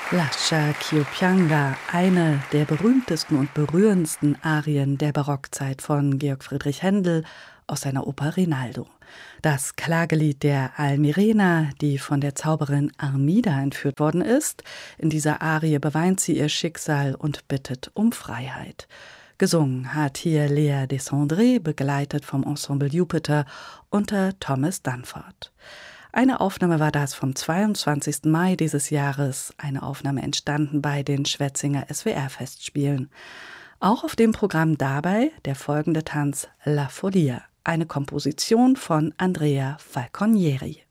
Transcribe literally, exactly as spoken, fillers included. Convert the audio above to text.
Lascia ch'io pianga, eine der berühmtesten und berührendsten Arien der Barockzeit von Georg Friedrich Händel aus seiner Oper Rinaldo. Das Klagelied der Almirena, die von der Zauberin Armida entführt worden ist. In dieser Arie beweint sie ihr Schicksal und bittet um Freiheit. Gesungen hat hier Lea Desandré, begleitet vom Ensemble Jupiter unter Thomas Dunford. Eine Aufnahme war das vom zweiundzwanzigsten Mai dieses Jahres, eine Aufnahme entstanden bei den Schwetzinger S W R-Festspielen. Auch auf dem Programm dabei der folgende Tanz La Follia, eine Komposition von Andrea Falconieri.